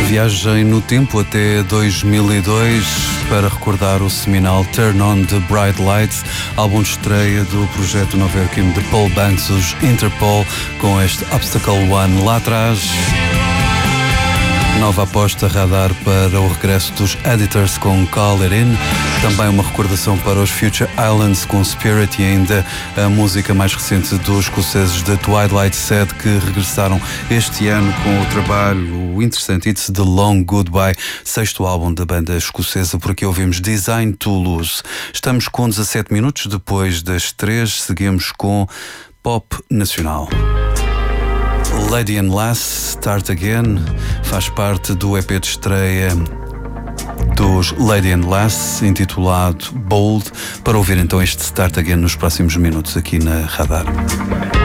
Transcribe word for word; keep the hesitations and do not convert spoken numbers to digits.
Viagem no tempo até dois mil e dois para recordar o seminal Turn On The Bright Lights, álbum de estreia do projeto nova-iorquino de Paul Banks, os Interpol, com este Obstacle One lá atrás. Nova aposta radar para o regresso dos Editors com Call It In, também uma recordação para os Future Islands com Spirit e ainda a música mais recente dos escoceses de Twilight Sad, que regressaram este ano com o trabalho o interessante It's The Long Goodbye, sexto álbum da banda escocesa. Por aqui ouvimos Design to Lose. Estamos com dezassete minutos depois das três, seguimos com Pop Nacional. Lady and Lass, Start Again, faz parte do E P de estreia dos Lady and Lass, intitulado Bold, para ouvir então este Start Again nos próximos minutos aqui na Radar.